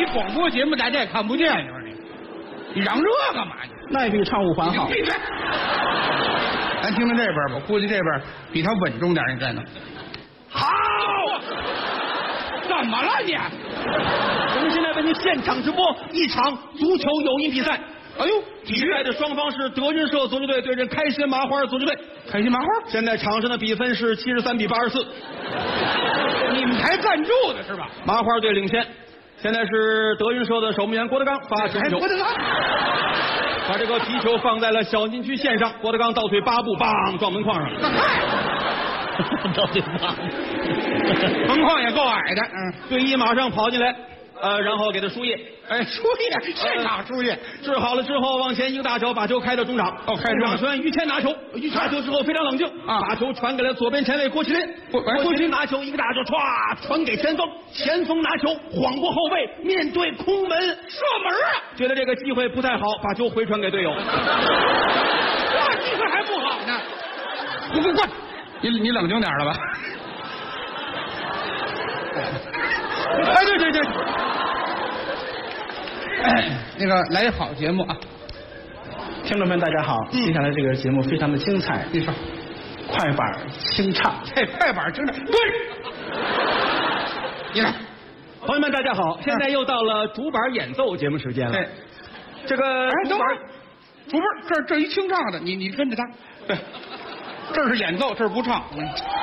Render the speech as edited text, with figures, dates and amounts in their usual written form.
广播节目大家也看不见，你说你嚷这干嘛去？ 那也比唱5环好。 闭嘴！咱听听这边吧，我估计这边比他稳重点，你再弄。好，怎么了你？ 我们现在为您现场直播一场足球友谊比赛。 哎呦， 比赛的双方是德云社足球队对阵开心麻花足球队。 开心麻花， 现在场上的比分是73比84， 你们台赞助的是吧？ 麻花队领先。现在是德云社的守门员郭德纲发球， 郭德纲把这个皮球放在了小禁区线上，郭德纲倒退8步，梆撞门框上了。倒退8步， 门框也够矮的。 队医马上跑进来，然后给他输液。 哎，输液，现场输液， 治好了之后，往前一个大脚把球开到中场。 开中场拳于谦拿球，拿球之后非常冷静，把球传给了左边前卫郭麒麟。郭麒麟拿球一个大脚歘传给前锋，前锋拿球晃过后卫，面对空门射门啊！觉得这个机会不太好，把球回传给队友。 这机会还不好呢。滚！你冷静点了吧？哎，对。那个来一好节目啊！ 听众们大家好，接下来这个节目非常的精彩， 你说， 快板清唱， 这快板清唱，对，你来， 朋友们大家好，现在又到了主板演奏节目时间了。 对， 这个主板这一清唱的，你跟着他，对，这是演奏，这是不唱。